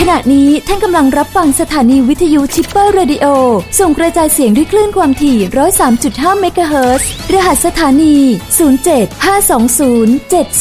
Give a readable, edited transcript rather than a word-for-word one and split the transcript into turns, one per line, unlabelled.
ขณะนี้ท่านกำลังรับฟังสถานีวิทยุชิปเปอร์เรดิโอส่งกระจายเสียงด้วยคลื่นความถี่ 103.5 เมกะเฮิรตซ์รหัสสถานี 0752070